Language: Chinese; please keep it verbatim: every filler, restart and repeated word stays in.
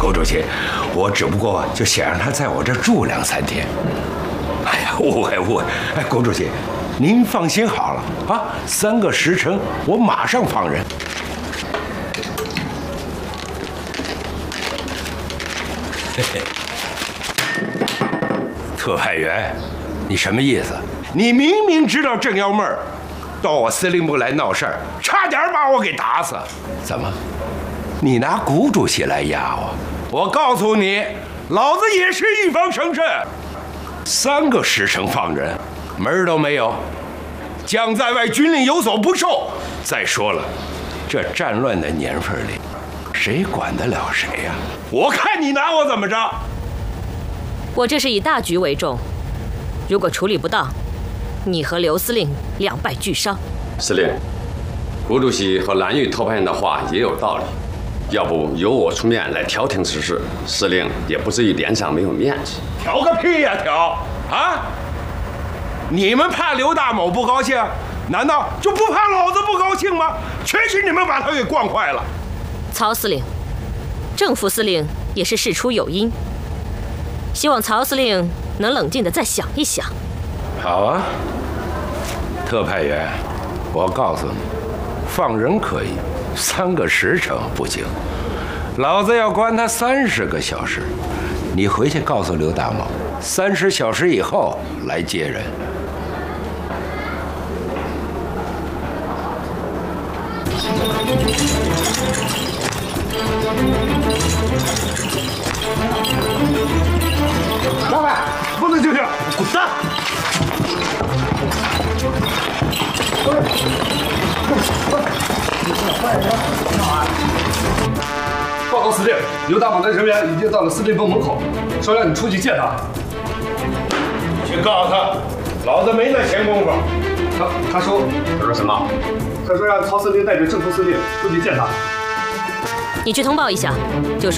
郭主席，我只不过就想让他在我这住两三天。哎呀，误会误会！哎，郭主席，您放心好了啊，三个时辰我马上放人。嘿嘿，特派员，你什么意思？你明明知道郑耀妹儿到我司令部来闹事儿，差点把我给打死，怎么？你拿谷主席来压我？我告诉你，老子也是预防胜慎。三个时辰放人，门儿都没有。将在外，军令有所不受。再说了，这战乱的年份里，谁管得了谁呀？我看你拿我怎么着？ 我这是以大局为重，如果处理不当，你和刘司令两败俱伤。 司令，谷主席和蓝玉特派员的话也有道理，要不由我出面来调停此事，司令也不至于脸上没有面子。 调个屁呀调啊！你们怕刘大某不高兴，难道就不怕老子不高兴吗？全是你们把他给惯坏了。 曹司令，郑副司令也是事出有因，希望曹司令能冷静地再想一想。 好啊，特派员，我告诉你，放人可以，三个时辰不行，老子要关他三十个小时。你回去告诉刘大某，三十小时以后来接人。 老板，不能进去，滚蛋！报告司令，刘大猛的人员已经到了司令部门口，说让你出去见他。 去告诉他，老子没那闲工夫。 他他说他说什么？ 他说让曹司令带着郑副司令出去见他。 你去通报一下，就说。